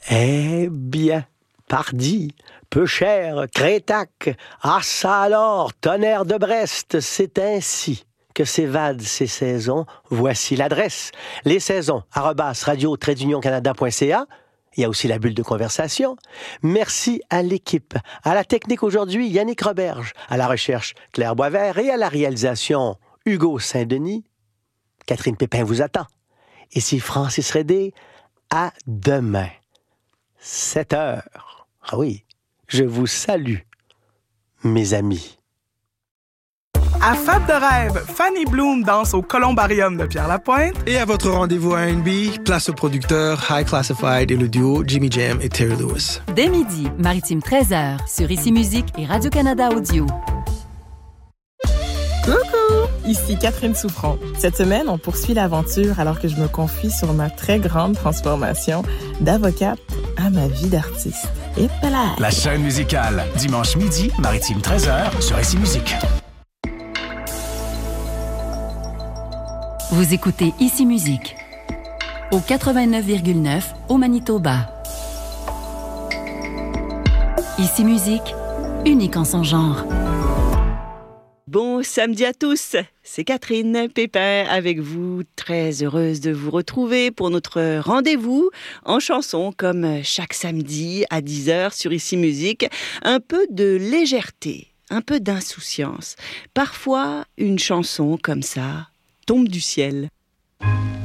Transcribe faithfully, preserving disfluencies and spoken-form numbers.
Eh bien, pardi, peu cher, Crétac, ah ça alors, tonnerre de Brest, c'est ainsi que s'évadent ces saisons. Voici l'adresse. Les saisons, arobase radio trait d'union canada point c a. Il y a aussi la bulle de conversation. Merci à l'équipe. À la technique aujourd'hui, Yannick Roberge. À la recherche, Claire Boisvert. Et à la réalisation, Hugo Saint-Denis. Catherine Pépin vous attend. Ici Francis Redé. À demain, sept heures. Ah oui, je vous salue, mes amis. À Fab de rêve, Fanny Bloom danse au Columbarium de Pierre-Lapointe. Et à votre rendez-vous R and B, place au producteur High Classified et le duo Jimmy Jam et Terry Lewis. Dès midi, Maritime treize heures, sur Ici Musique et Radio-Canada Audio. Coucou! Ici Catherine Souffron. Cette semaine, on poursuit l'aventure alors que je me confie sur ma très grande transformation d'avocate à ma vie d'artiste. Et voilà! La chaîne musicale, dimanche midi, Maritime treize heures, sur Ici Musique. Vous écoutez Ici Musique au quatre-vingt-neuf virgule neuf au Manitoba. Ici Musique, unique en son genre. Bon samedi à tous, c'est Catherine Pépin avec vous, très heureuse de vous retrouver pour notre rendez-vous en chanson comme chaque samedi à dix heures sur Ici Musique. Un peu de légèreté, un peu d'insouciance. Parfois, une chanson comme ça tombe du ciel.